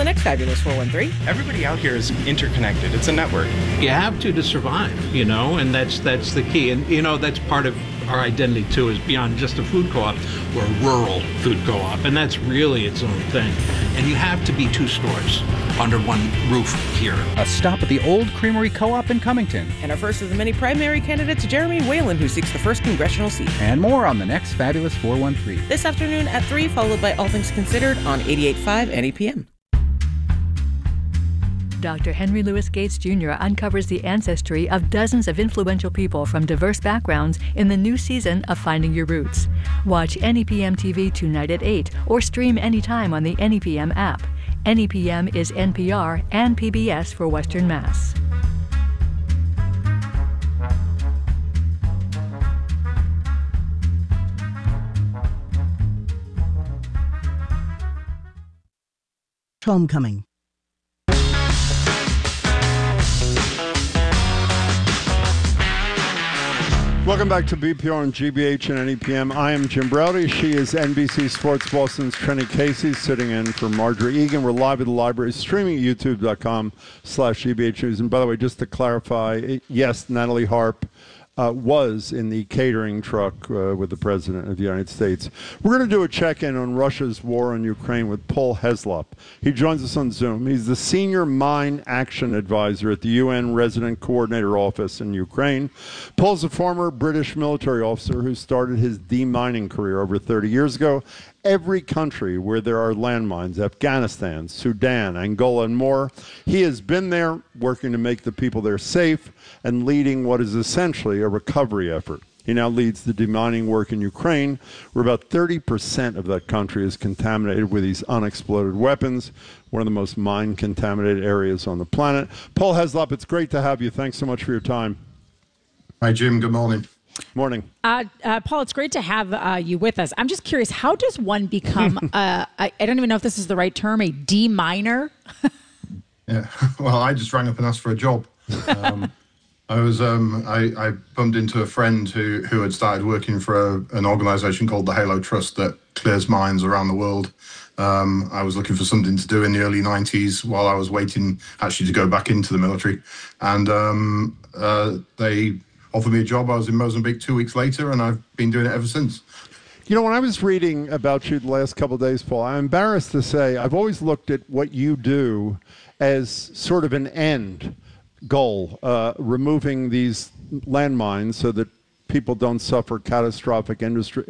next Fabulous 413. Everybody out here is interconnected. It's a network. You have to survive, and that's the key. And, that's part of our identity, too, is beyond just a food co-op. We're a rural food co-op, and that's really its own thing. And you have to be two stores under one roof here. A stop at the Old Creamery Co-op in Cummington. And our first of the many primary candidates, Jeremy Whalen, who seeks the first congressional seat. And more on the next Fabulous 413. This afternoon at 3, followed by All Things Considered on 88.5 NEPM. Dr. Henry Louis Gates Jr. uncovers the ancestry of dozens of influential people from diverse backgrounds in the new season of Finding Your Roots. Watch NEPM TV tonight at 8 or stream anytime on the NEPM app. NEPM is NPR and PBS for Western Mass. Homecoming. Welcome back to BPR and GBH and NEPM. I am Jim Browdy. She is NBC Sports Boston's Trenny Casey, sitting in for Marjorie Egan. We're live at the library, streaming at youtube.com/GBH News. And by the way, just to clarify, yes, Natalie Harp was in the catering truck with the President of the United States. We're going to do a check-in on Russia's war on Ukraine with Paul Heslop. He joins us on Zoom. He's the Senior Mine Action Advisor at the UN Resident Coordinator Office in Ukraine. Paul's a former British military officer who started his demining career over 30 years ago. Every country where there are landmines, Afghanistan, Sudan, Angola, and more, he has been there working to make the people there safe and leading what is essentially a recovery effort. He now leads the demining work in Ukraine, where about 30% of that country is contaminated with these unexploded weapons, one of the most mine-contaminated areas on the planet. Paul Heslop, it's great to have you. Thanks so much for your time. Hi, Jim. Good morning. Morning. Paul, it's great to have you with us. I'm just curious, how does one become, I don't even know if this is the right term, a deminer? Yeah, well, I just rang up and asked for a job. I bumped into a friend who had started working for an organization called the Halo Trust that clears mines around the world. I was looking for something to do in the early 90s while I was waiting actually to go back into the military. And they offered me a job. I was in Mozambique 2 weeks later, and I've been doing it ever since. You know, when I was reading about you the last couple of days, Paul, I'm embarrassed to say I've always looked at what you do as sort of an end goal, removing these landmines so that people don't suffer catastrophic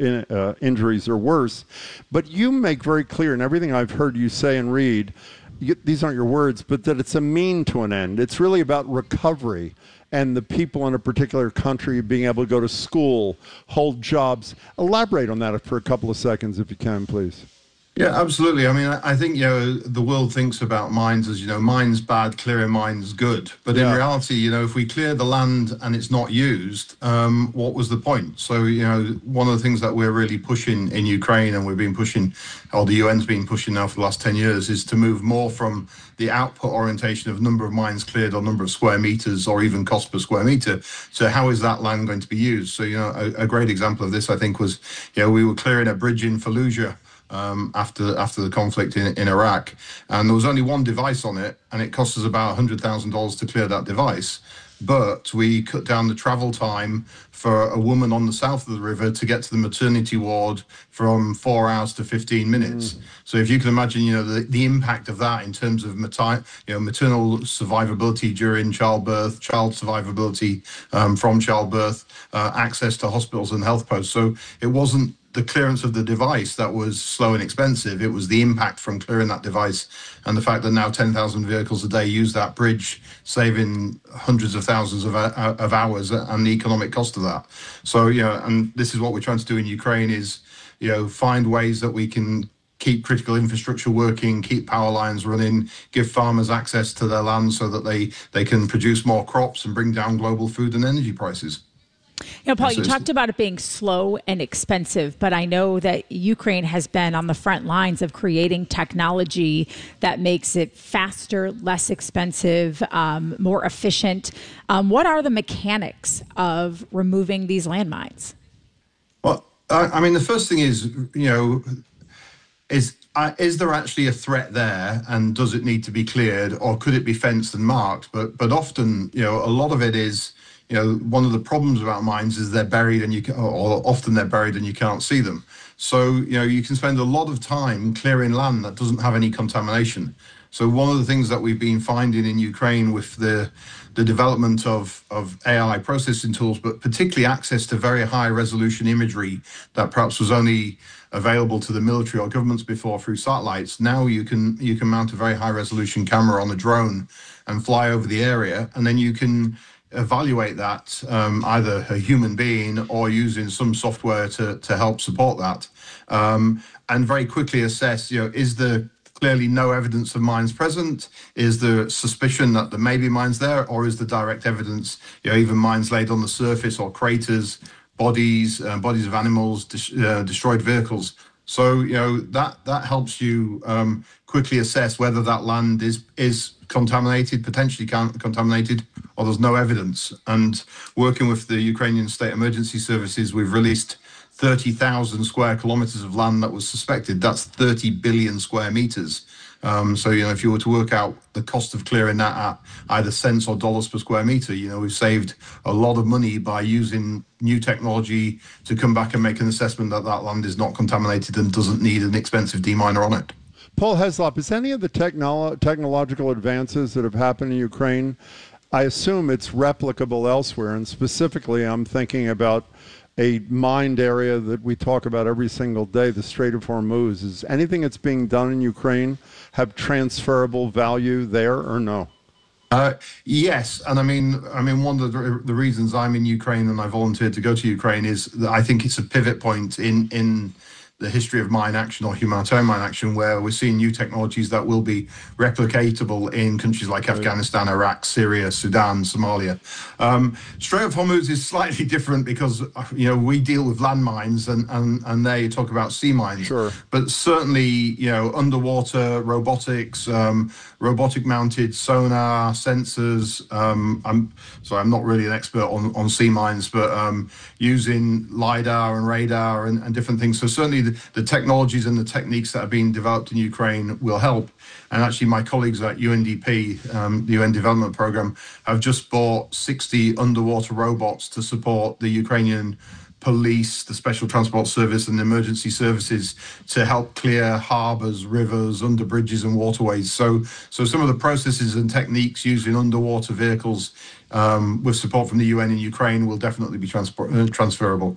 injuries or worse. But you make very clear in everything I've heard you say and read, these aren't your words, but that it's a mean to an end. It's really about recovery and the people in a particular country being able to go to school, hold jobs. Elaborate on that for a couple of seconds, if you can, please. Yeah, absolutely. I mean, I think, the world thinks about mines as, mines bad, clearing mines good. But in reality, if we clear the land and it's not used, what was the point? So, one of the things that we're really pushing in Ukraine, and we've been pushing, or the UN's been pushing now for the last 10 years, is to move more from the output orientation of number of mines cleared or number of square meters or even cost per square meter. So how is that land going to be used? So, a great example of this, I think, was, we were clearing a bridge in Fallujah after the conflict in Iraq, and there was only one device on it, and it cost us about $100,000 to clear that device. But we cut down the travel time for a woman on the south of the river to get to the maternity ward from 4 hours to 15 minutes. So if you can imagine, the impact of that in terms of maternal survivability during childbirth, child survivability from childbirth, access to hospitals and health posts. So it wasn't the clearance of the device that was slow and expensive. It was the impact from clearing that device, and the fact that now 10,000 vehicles a day use that bridge, saving hundreds of thousands of hours, and the economic cost of that. So, and this is what we're trying to do in Ukraine is, find ways that we can keep critical infrastructure working, keep power lines running, give farmers access to their land so that they can produce more crops and bring down global food and energy prices. Paul, you talked about it being slow and expensive, but I know that Ukraine has been on the front lines of creating technology that makes it faster, less expensive, more efficient. What are the mechanics of removing these landmines? Well, I mean, the first thing is is there actually a threat there, and does it need to be cleared, or could it be fenced and marked? But often, a lot of it is, one of the problems about mines is they're buried, and often they're buried and you can't see them. So, you can spend a lot of time clearing land that doesn't have any contamination. So one of the things that we've been finding in Ukraine with the development of AI processing tools, but particularly access to very high resolution imagery that perhaps was only available to the military or governments before through satellites. Now you can mount a very high resolution camera on a drone and fly over the area, and then you can evaluate that, either a human being or using some software to help support that, and very quickly assess, is there clearly no evidence of mines present? Is there suspicion that there may be mines there, or is there direct evidence, even mines laid on the surface or craters, bodies of animals, destroyed vehicles? So, that helps you quickly assess whether that land is contaminated, potentially contaminated, or there's no evidence. And working with the Ukrainian State Emergency Services, we've released 30,000 square kilometers of land that was suspected. That's 30 billion square meters. So, if you were to work out the cost of clearing that at either cents or dollars per square meter, we've saved a lot of money by using new technology to come back and make an assessment that land is not contaminated and doesn't need an expensive deminer on it. Paul Heslop, is any of the technological advances that have happened in Ukraine, I assume it's replicable elsewhere, and specifically I'm thinking about a mined area that we talk about every single day, the Strait of Hormuz. Is anything that's being done in Ukraine have transferable value there or no? Yes, and I mean, one of the reasons I'm in Ukraine and I volunteered to go to Ukraine is that I think it's a pivot point in the history of mine action or humanitarian mine action, where we're seeing new technologies that will be replicatable in countries like Afghanistan, Iraq, Syria, Sudan, Somalia. Strait of Hormuz is slightly different because, we deal with landmines and there you talk about sea mines. Sure. But certainly, underwater robotics, robotic mounted sonar, sensors. I'm not really an expert on sea mines, but using LiDAR and radar and different things. So certainly the technologies and the techniques that are being developed in Ukraine will help. And actually my colleagues at UNDP, the UN Development Programme, have just bought 60 underwater robots to support the Ukrainian police, the Special Transport Service and the emergency services to help clear harbours, rivers, under bridges and waterways. So some of the processes and techniques using underwater vehicles with support from the UN in Ukraine will definitely be transferable.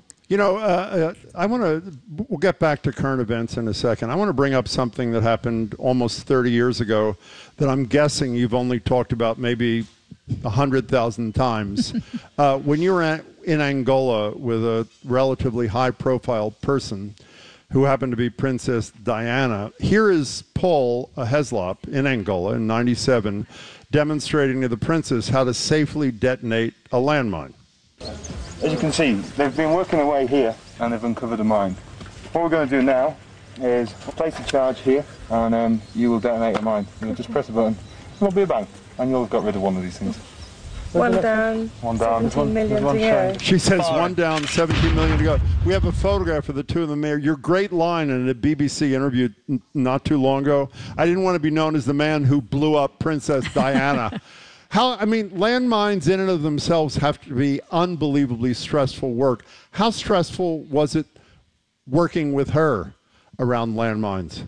We'll get back to current events in a second. I want to bring up something that happened almost 30 years ago that I'm guessing you've only talked about maybe 100,000 times. When you were in Angola with a relatively high-profile person who happened to be Princess Diana, here is Paul Heslop in Angola in 97 demonstrating to the princess how to safely detonate a landmine. As you can see, they've been working away here and they've uncovered a mine. What we're going to do now is place a charge here and you will detonate a mine. You'll just press a button, there'll be a bang, and you'll have got rid of one of these things. One down, 17 million to go. She says one down, 17 million to go. We have a photograph of the two of them there. Your great line in a BBC interview not too long ago, I didn't want to be known as the man who blew up Princess Diana. Landmines in and of themselves have to be unbelievably stressful work. How stressful was it working with her around landmines?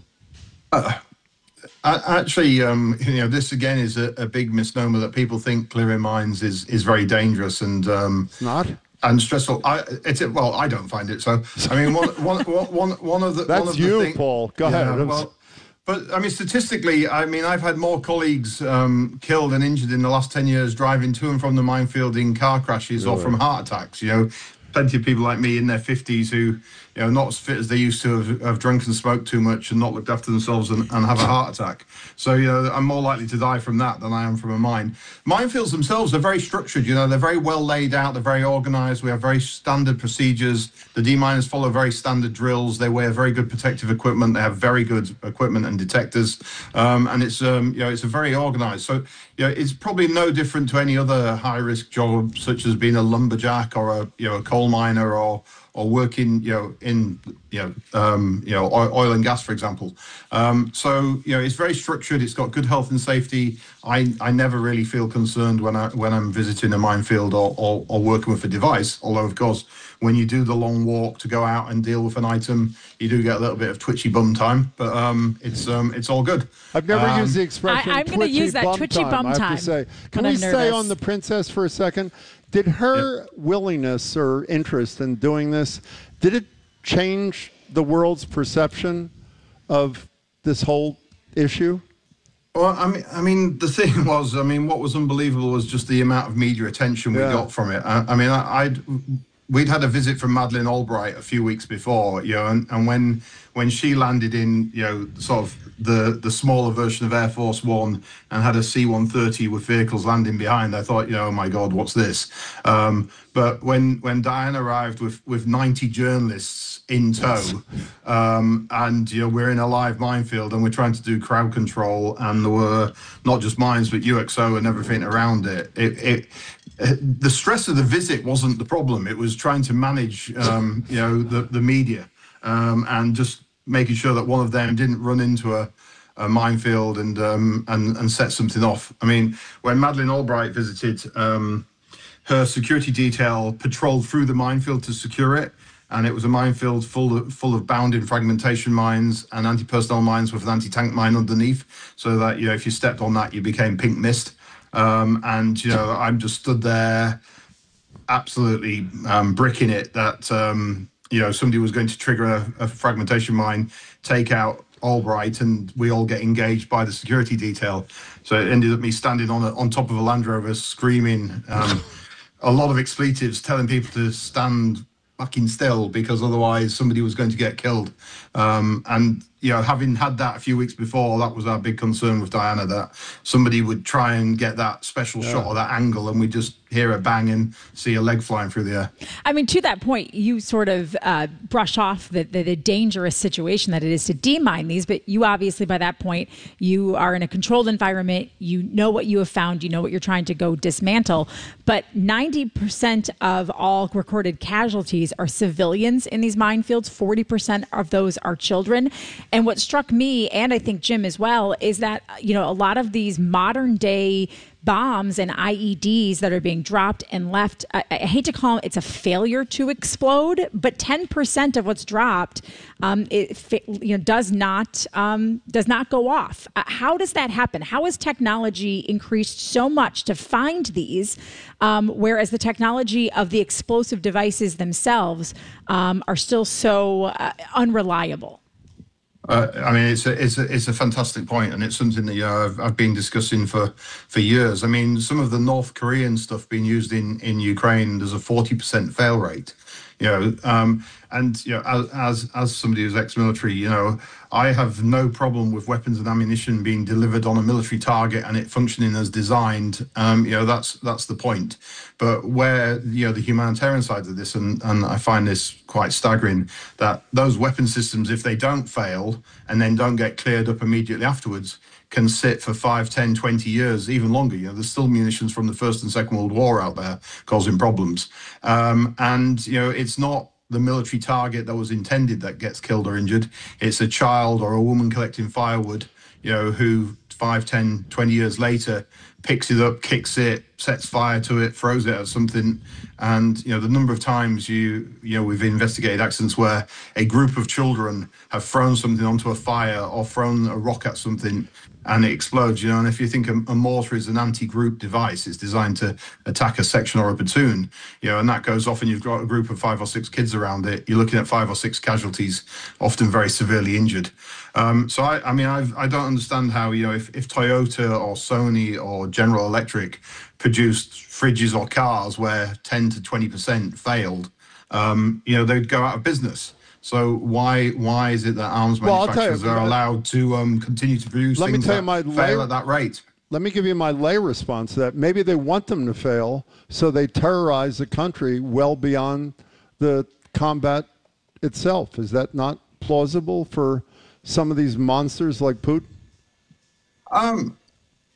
Actually, this again is a big misnomer that people think clearing mines is very dangerous and it's not and stressful. I don't find it so. I mean, one of the that's one of you, the Paul. Go ahead. But I mean, statistically, I've had more colleagues killed and injured in the last 10 years driving to and from the minefield in car crashes or from heart attacks. Plenty of people like me in their 50s who, not as fit as they used to have drunk and smoked too much and not looked after themselves and have a heart attack. So, I'm more likely to die from that than I am from a mine. Minefields themselves are very structured, they're very well laid out, they're very organized. We have very standard procedures. The deminers follow very standard drills. They wear very good protective equipment. They have very good equipment and detectors. And it's a very organized. So, it's probably no different to any other high-risk job, such as being a lumberjack or a coal coal miner or working, in oil and gas, for example. So it's very structured. It's got good health and safety. I never really feel concerned when I'm visiting a minefield or working with a device. Although, of course, when you do the long walk to go out and deal with an item, you do get a little bit of twitchy bum time. But it's all good. I've never used the expression. I'm going to use that twitchy bum time. I have to say, can we stay on the princess for a second? Did her willingness or interest in doing this, did it change the world's perception of this whole issue? Well, I mean, the thing was, what was unbelievable was just the amount of media attention we got from it. We'd had a visit from Madeleine Albright a few weeks before, and when she landed in, sort of the smaller version of Air Force One and had a C-130 with vehicles landing behind, I thought, oh my God, what's this? But when Diane arrived with 90 journalists in tow, and we're in a live minefield and we're trying to do crowd control, and there were not just mines but UXO and everything around it. The stress of the visit wasn't the problem. It was trying to manage, the media, and just making sure that one of them didn't run into a minefield and set something off. I mean, when Madeleine Albright visited, her security detail patrolled through the minefield to secure it, and it was a minefield full of bounding fragmentation mines and anti-personnel mines with an anti-tank mine underneath, so that if you stepped on that, you became pink mist. I'm just stood there absolutely bricking it that, somebody was going to trigger a fragmentation mine, take out Albright, and we all get engaged by the security detail. So it ended up me standing on top of a Land Rover screaming a lot of expletives, telling people to stand fucking still because otherwise somebody was going to get killed. Having had that a few weeks before, that was our big concern with Diana, that somebody would try and get that special shot or that angle, and we just hear a bang and see a leg flying through the air. I mean, to that point, you sort of brush off the dangerous situation that it is to demine these, but you obviously, by that point, you are in a controlled environment, you know what you have found, you know what you're trying to go dismantle, but 90% of all recorded casualties are civilians in these minefields, 40% of those are children. And what struck me, and I think Jim as well, is that, a lot of these modern day bombs and IEDs that are being dropped and left, I hate to call it's a failure to explode, but 10% of what's dropped does not go off. How does that happen? How has technology increased so much to find these, whereas the technology of the explosive devices themselves are still so unreliable? It's a fantastic point, and it's something that I've been discussing for years. I mean, some of the North Korean stuff being used in Ukraine, there's a 40% fail rate. As somebody who's ex-military, I have no problem with weapons and ammunition being delivered on a military target and it functioning as designed. That's the point. But where the humanitarian side of this, and I find this quite staggering, that those weapon systems, if they don't fail and then don't get cleared up immediately afterwards, can sit for 5, 10, 20 years, even longer. There's still munitions from the First and Second World War out there causing problems. It's not the military target that was intended that gets killed or injured. It's a child or a woman collecting firewood, who 5, 10, 20 years later picks it up, kicks it, sets fire to it, throws it at something. And, the number of times we've investigated accidents where a group of children have thrown something onto a fire or thrown a rock at something and it explodes, and if you think a mortar is an anti-group device, it's designed to attack a section or a platoon, and that goes off and you've got a group of 5 or 6 kids around it, you're looking at 5 or 6 casualties, often very severely injured. So I don't understand how, if Toyota or Sony or General Electric produced fridges or cars where 10 to 20% failed, they'd go out of business. So why is it that arms manufacturers are allowed to continue to produce things that fail at that rate? Let me give you my lay response to that. Maybe they want them to fail, so they terrorize the country well beyond the combat itself. Is that not plausible for some of these monsters like Putin?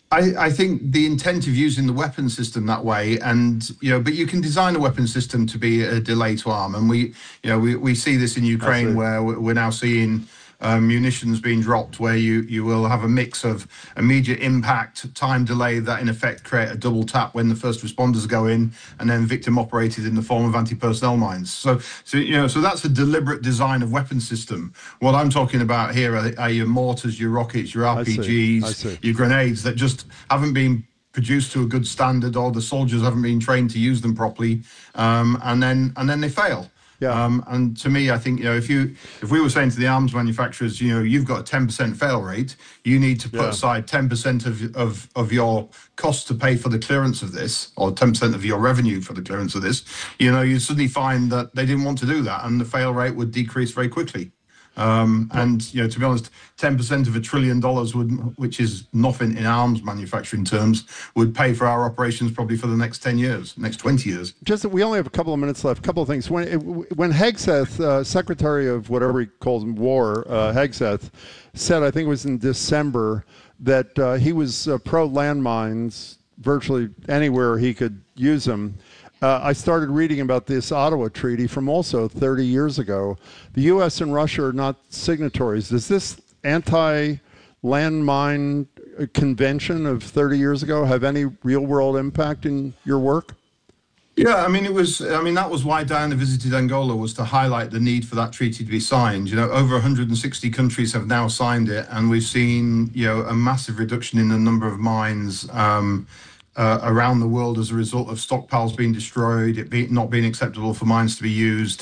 I think the intent of using the weapon system that way, and but you can design a weapon system to be a delay to arm, and we see this in Ukraine where we're now seeing munitions being dropped where you will have a mix of immediate impact, time delay that in effect create a double tap when the first responders go in, and then victim operated in the form of anti-personnel mines. So that's a deliberate design of weapon system. What I'm talking about here are your mortars, your rockets, your RPGs, your grenades that just haven't been produced to a good standard, or the soldiers haven't been trained to use them properly, and then they fail. Yeah. And to me, I think if we were saying to the arms manufacturers, you've got a 10% fail rate, you need to put aside 10% of your cost to pay for the clearance of this, or 10% of your revenue for the clearance of this. You suddenly find that they didn't want to do that, and the fail rate would decrease very quickly. And to be honest, 10% of $1 trillion which is nothing in arms manufacturing terms, would pay for our operations probably for the next 10 years, next 20 years. Just that we only have a couple of minutes left. A couple of things. When Hegseth, Secretary of whatever he calls him, War, Hegseth, said, I think it was in December, that he was pro landmines virtually anywhere he could use them. I started reading about this Ottawa Treaty from also 30 years ago. The U.S. and Russia are not signatories. Does this anti-landmine convention of 30 years ago have any real-world impact in your work? Yeah, that was why Diana visited Angola, was to highlight the need for that treaty to be signed. Over 160 countries have now signed it, and we've seen, a massive reduction in the number of mines around the world as a result of stockpiles being destroyed, not being acceptable for mines to be used.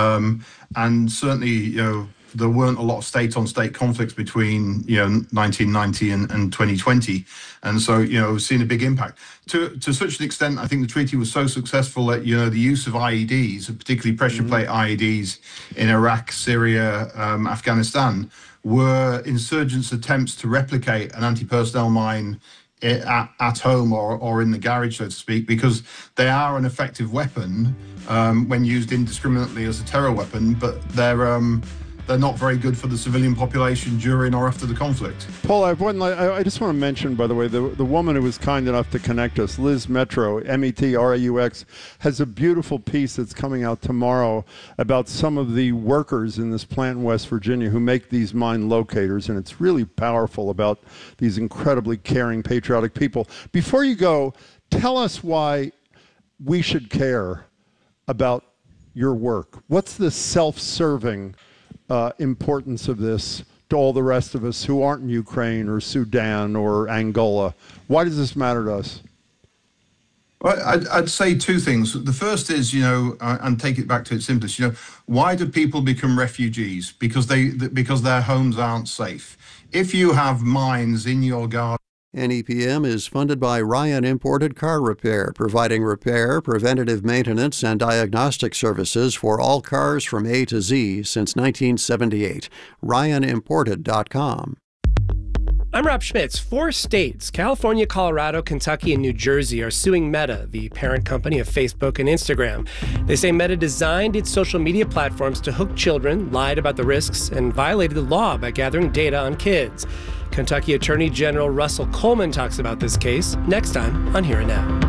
And certainly, there weren't a lot of state-on-state conflicts between, 1990 and 2020. And so, we've seen a big impact. To such an extent, I think the treaty was so successful that, the use of IEDs, particularly pressure plate IEDs in Iraq, Syria, Afghanistan, were insurgents' attempts to replicate an anti-personnel mine at home or in the garage, so to speak, because they are an effective weapon when used indiscriminately as a terror weapon, but they're not very good for the civilian population during or after the conflict. Paul, I just want to mention, by the way, the woman who was kind enough to connect us, Liz Metraux, METRAUX, has a beautiful piece that's coming out tomorrow about some of the workers in this plant in West Virginia who make these mine locators, and it's really powerful about these incredibly caring, patriotic people. Before you go, tell us why we should care about your work. What's the self-serving importance of this to all the rest of us who aren't in Ukraine or Sudan or Angola? Why does this matter to us? Well, I'd say two things. The first is, and take it back to its simplest, why do people become refugees? Because their homes aren't safe. If you have mines in your garden. NEPM is funded by Ryan Imported Car Repair, providing repair, preventative maintenance, and diagnostic services for all cars from A to Z since 1978. RyanImported.com. I'm Rob Schmitz. 4 states, California, Colorado, Kentucky, and New Jersey, are suing Meta, the parent company of Facebook and Instagram. They say Meta designed its social media platforms to hook children, lied about the risks, and violated the law by gathering data on kids. Kentucky Attorney General Russell Coleman talks about this case next time on Here and Now.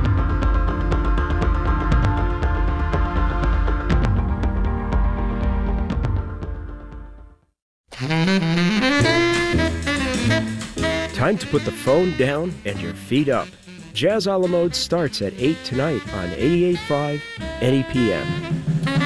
Time to put the phone down and your feet up. Jazz a la mode starts at 8 tonight on 88.5 NEPM.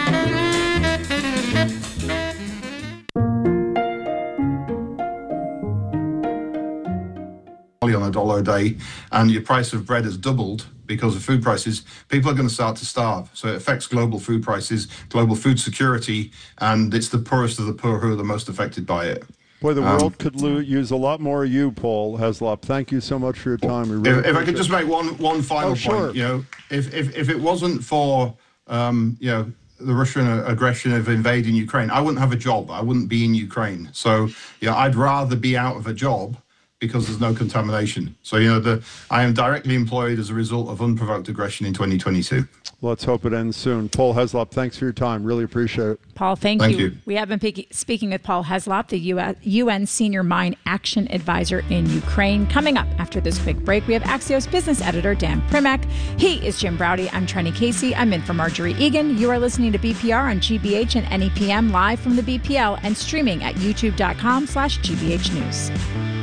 On $1 a day, and your price of bread has doubled because of food prices, people are going to start to starve. So it affects global food prices, global food security, and it's the poorest of the poor who are the most affected by it. Boy, the world could use a lot more of you, Paul Heslop. Thank you so much for your time. We really if I could just make one final point, if it wasn't for the Russian aggression of invading Ukraine, I wouldn't have a job. I wouldn't be in Ukraine. So I'd rather be out of a job because there's no contamination. So, you know, I am directly employed as a result of unprovoked aggression in 2022. Let's hope it ends soon. Paul Heslop, thanks for your time. Really appreciate it. Paul, thank you. We have been speaking with Paul Heslop, the UN Senior Mine Action Advisor in Ukraine. Coming up after this quick break, we have Axios business editor Dan Primack. He is Jim Braude. I'm Trenny Casey. I'm in for Marjorie Egan. You are listening to BPR on GBH and NEPM live from the BPL and streaming at youtube.com/GBH News.